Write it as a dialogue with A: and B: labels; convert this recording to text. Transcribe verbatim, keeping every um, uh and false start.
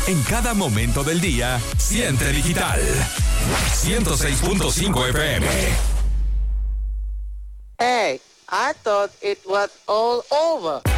A: En cada momento del día, siente digital. ciento seis punto cinco F M.
B: Hey, I thought it was all over.